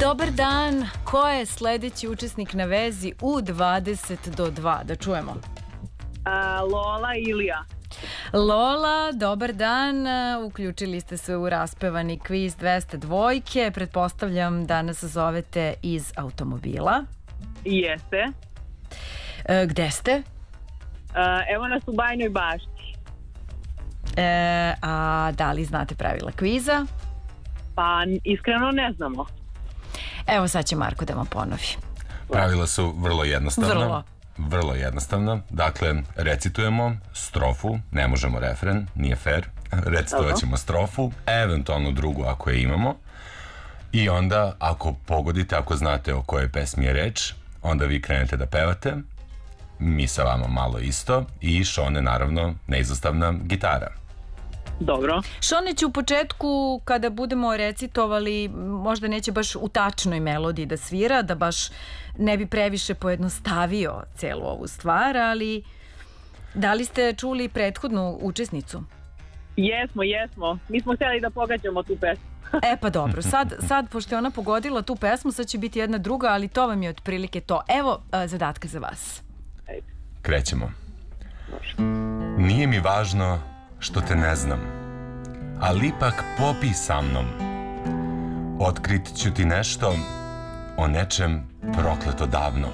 Dobar dan, ko je sledeći učesnik na vezi u 20 do 2? Da čujemo. Lola i Ilija. Lola, dobar dan, uključili ste se u raspevani kviz 202. Pretpostavljam da nas zovete iz automobila. Jeste. Gde ste? Evo nas u Bajnoj Bašti. A da li znate pravila kviza? Pa iskreno ne znamo. Evo sad će Marko da vam ponovi. Pravila su vrlo jednostavna. Vrlo jednostavno. Dakle, recitujemo strofu, ne možemo refren, nije fair. Recitovat ćemo strofu, eventualno drugu ako je imamo. I onda, ako pogodite, ako znate o kojoj pesmi je reč, onda vi krenete da pevate, mi sa vama malo isto i Šone, naravno, neizostavna gitara. Dobro. Šone će u početku, kada budemo recitovali, možda neće baš u tačnoj melodiji da svira, da baš ne bi previše pojednostavio celu ovu stvar, ali da li ste čuli prethodnu učesnicu? Jesmo. Mi smo htjeli da pogađamo tu pesmu. Pa dobro, sad pošto je ona pogodila tu pesmu, sad će biti jedna druga, ali to vam je otprilike to. Evo zadatka za vas. Krećemo. Nije mi važno što te ne znam, ali ipak popij sa mnom. Otkrit ću ti nešto o nečem prokleto davnom.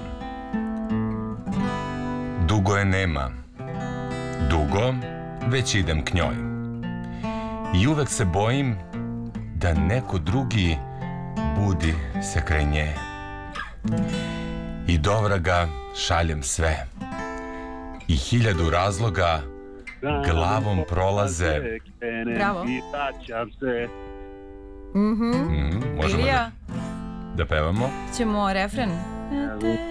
Dugo je nema, dugo već idem k njoj. I uvek se bojim da neko drugi budi se kraj nje. I do vraga šaljem sve i 1000 razloga glavom prolaze. Bravo. Možemo da pevamo. Ćemo refren.